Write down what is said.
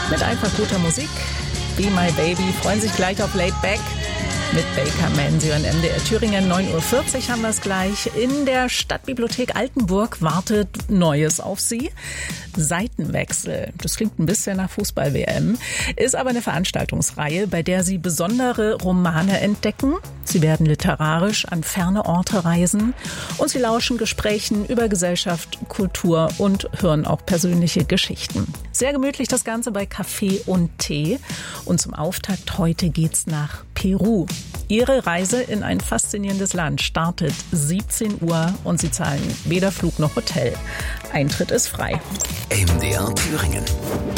Mit einfach guter Musik. Be My Baby freuen sich gleich auf Laid Back mit Baker Manzi und MDR Thüringen. 9.40 Uhr haben wir es gleich. In der Stadtbibliothek Altenburg wartet Neues auf Sie. Seitenwechsel. Das klingt ein bisschen nach Fußball-WM. Ist aber eine Veranstaltungsreihe, bei der Sie besondere Romane entdecken. Sie werden literarisch an ferne Orte reisen und Sie lauschen Gesprächen über Gesellschaft, Kultur und hören auch persönliche Geschichten. Sehr gemütlich das Ganze bei Kaffee und Tee. Und zum Auftakt heute geht's nach Peru. Ihre Reise in ein faszinierendes Land startet 17 Uhr und Sie zahlen weder Flug noch Hotel. Eintritt ist frei. MDR Thüringen.